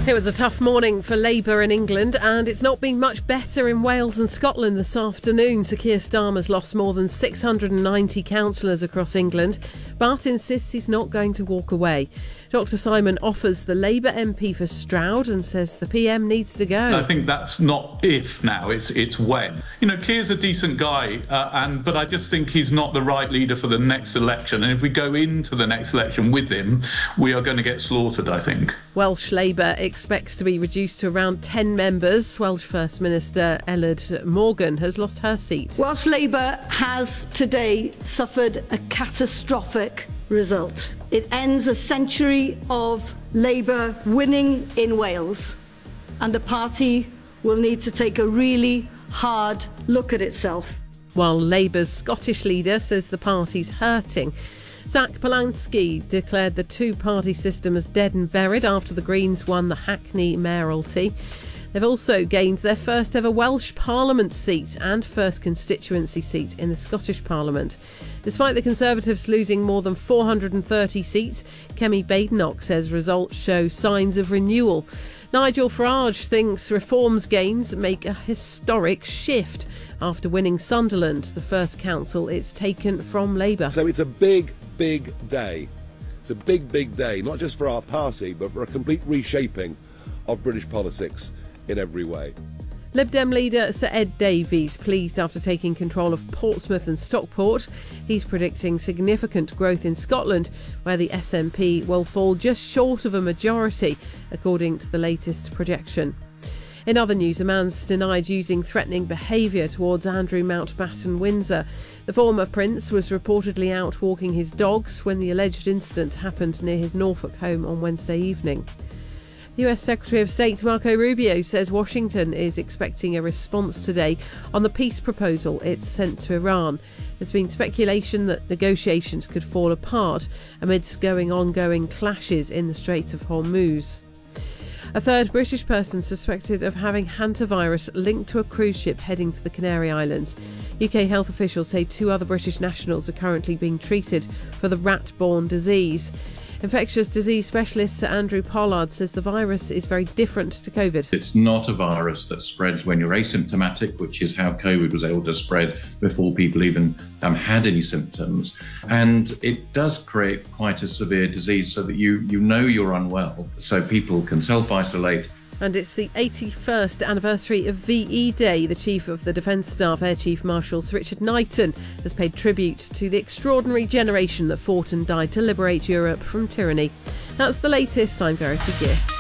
It was a tough morning for Labour in England, and it's not been much better in Wales and Scotland this afternoon. Sir Keir Starmer's lost more than 690 councillors across England, but insists he's not going to walk away. Dr Simon offers the Labour MP for Stroud and says the PM needs to go. I think that's not if now, it's when. You know, Keir's a decent guy, but I just think he's not the right leader for the next election. And if we go into the next election with him, we are going to get slaughtered, I think. Welsh Labour expects to be reduced to around 10 members. Welsh First Minister Eluned Morgan has lost her seat. Welsh Labour has today suffered a catastrophic result. It ends a century of Labour winning in Wales, and the party will need to take a really hard look at itself. While Labour's Scottish leader says the party's hurting. Zach Polanski declared the two-party system as dead and buried after the Greens won the Hackney mayoralty. They've also gained their first ever Welsh Parliament seat and first constituency seat in the Scottish Parliament. Despite the Conservatives losing more than 430 seats, Kemi Badenoch says results show signs of renewal. Nigel Farage thinks Reform's gains make a historic shift after winning Sunderland, the first council it's taken from Labour. So it's a big day. It's a big day, not just for our party, but for a complete reshaping of British politics in every way. Lib Dem leader Sir Ed Davies pleased after taking control of Portsmouth and Stockport. He's predicting significant growth in Scotland, where the SNP will fall just short of a majority, according to the latest projection. In other news, a man's denied using threatening behaviour towards Andrew Mountbatten Windsor. The former prince was reportedly out walking his dogs when the alleged incident happened near his Norfolk home on Wednesday evening. US Secretary of State Marco Rubio says Washington is expecting a response today on the peace proposal it's sent to Iran. There's been speculation that negotiations could fall apart amidst ongoing clashes in the Strait of Hormuz. A third British person suspected of having hantavirus linked to a cruise ship heading for the Canary Islands. UK health officials say 2 other British nationals are currently being treated for the rat-borne disease. Infectious disease specialist Sir Andrew Pollard says the virus is very different to COVID. It's not a virus that spreads when you're asymptomatic, which is how COVID was able to spread before people even had any symptoms. And it does create quite a severe disease so that you know you're unwell, so people can self-isolate. And it's the 81st anniversary of VE Day. The Chief of the Defence Staff, Air Chief Marshal Sir Richard Knighton, has paid tribute to the extraordinary generation that fought and died to liberate Europe from tyranny. That's the latest. I'm Verity Gear.